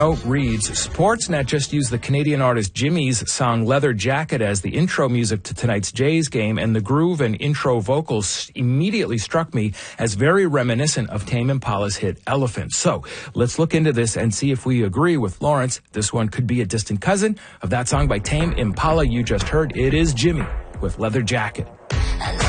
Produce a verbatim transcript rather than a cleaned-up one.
Note reads, Sportsnet just used the Canadian artist Jimmy's song Leather Jacket as the intro music to tonight's Jays game, and the groove and intro vocals immediately struck me as very reminiscent of Tame Impala's hit Elephant. So let's look into this and see if we agree with Lawrence. This one could be a distant cousin of that song by Tame Impala you just heard. It is Jimmy with Leather Jacket.